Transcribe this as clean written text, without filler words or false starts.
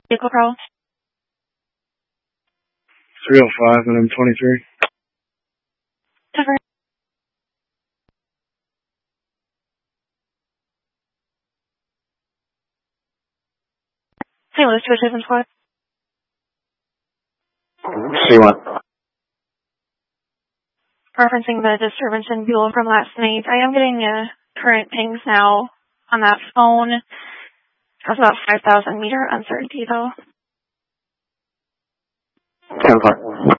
Vehicle Pro. 305 and M23. Cover. St. Louis to a Citizen Squad. C1. Referencing the disturbance in Buell from last night, I am getting current pings now on that phone. That's about 5,000 meter uncertainty though. 10-4.